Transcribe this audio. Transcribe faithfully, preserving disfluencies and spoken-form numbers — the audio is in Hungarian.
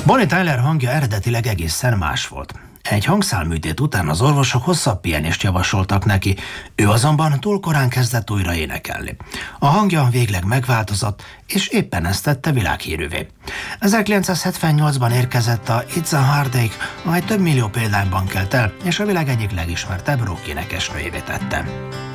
Bonnie Tyler hangja eredetileg egészen más volt. Egy hangszálműtét után az orvosok hosszabb pihenést javasoltak neki, ő azonban túl korán kezdett újra énekelni. A hangja végleg megváltozott, és éppen ezt tette világhírűvé. ezerkilencszázhetvennyolcban érkezett a It's a Heartache, amely több millió példányban kelt el, és a világ egyik legismertebb rock énekesnőjévé tette.